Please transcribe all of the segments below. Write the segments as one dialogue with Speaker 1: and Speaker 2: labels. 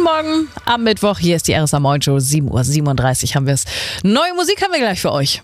Speaker 1: Morgen am Mittwoch. Hier ist die RSA Morning Show. 7:37 Uhr haben wir es. Neue Musik haben wir gleich für euch.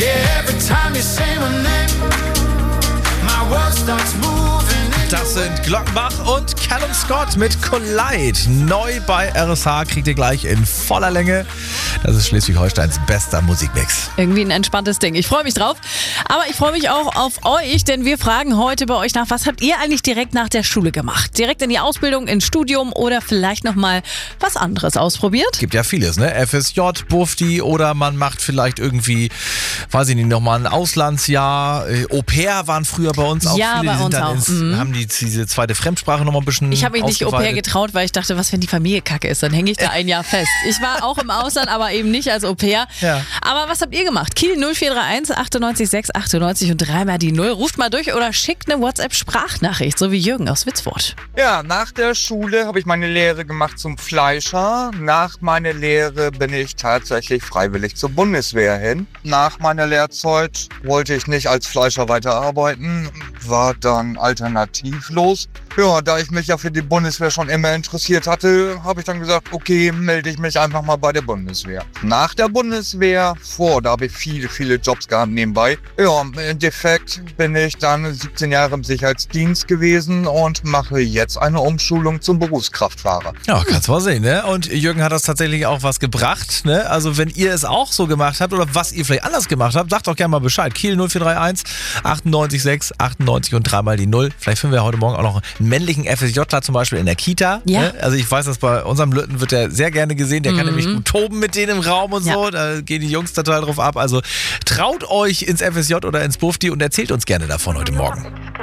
Speaker 2: Das sind Glockenbach und Callum Scott mit Collide. Neu bei RSH kriegt ihr gleich in voller Länge. Das ist Schleswig-Holsteins bester Musikmix.
Speaker 1: Irgendwie ein entspanntes Ding. Ich freue mich drauf. Aber ich freue mich auch auf euch, denn wir fragen heute bei euch nach, was habt ihr eigentlich direkt nach der Schule gemacht? Direkt in die Ausbildung, ins Studium oder vielleicht nochmal was anderes ausprobiert?
Speaker 2: Gibt ja vieles, ne? FSJ, Bufdi oder man macht vielleicht irgendwie, weiß ich nicht, nochmal ein Auslandsjahr. Au-pair waren früher bei uns auch
Speaker 1: ja,
Speaker 2: viele.
Speaker 1: bei
Speaker 2: Die
Speaker 1: uns
Speaker 2: sind dann
Speaker 1: auch.
Speaker 2: haben diese zweite Fremdsprache nochmal ein bisschen
Speaker 1: Ich habe mich nicht Au-pair
Speaker 2: ausgeweitet.
Speaker 1: getraut, weil ich dachte, was, wenn die Familie kacke ist, dann hänge ich da ein Jahr fest. Ich war auch im Ausland, aber eben nicht als Au-pair.
Speaker 2: Ja.
Speaker 1: Aber was habt ihr gemacht? Kiel 0431 98 6 98 und dreimal die 0. Ruft mal durch oder schickt eine WhatsApp-Sprachnachricht, so wie Jürgen aus Witzwort.
Speaker 3: Ja, nach der Schule habe ich meine Lehre gemacht zum Fleischer. Nach meiner Lehre bin ich tatsächlich freiwillig zur Bundeswehr hin. Nach meiner Lehrzeit wollte ich nicht als Fleischer weiterarbeiten, war dann alternativlos. Ja, da ich mich ja für die Bundeswehr schon immer interessiert hatte, habe ich dann gesagt, okay, melde ich mich einfach mal bei der Bundeswehr. Nach der Bundeswehr, da habe ich viele Jobs gehabt nebenbei. Ja, im Endeffekt bin ich dann 17 Jahre im Sicherheitsdienst gewesen und mache jetzt eine Umschulung zum Berufskraftfahrer.
Speaker 2: Ja, kannst mal sehen, ne? Und Jürgen hat das tatsächlich auch was gebracht, ne? Also wenn ihr es auch so gemacht habt oder was ihr vielleicht anders gemacht habt, sagt doch gerne mal Bescheid. Kiel 0431 98 6 98 und dreimal die 0. Vielleicht finden wir heute Morgen auch noch einen männlichen FSJler zum Beispiel in der Kita.
Speaker 1: Ja.
Speaker 2: Ne? Also ich weiß, dass bei unserem Lütten wird der sehr gerne gesehen. Der kann nämlich gut toben mit denen im Raum und so. Da gehen die Jungs total drauf ab. Also traut euch ins FSJ oder ins Bufdi und erzählt uns gerne davon heute Morgen.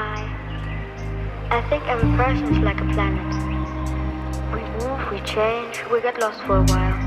Speaker 4: I think every person's like a planet. We move, we change, we get lost for a while.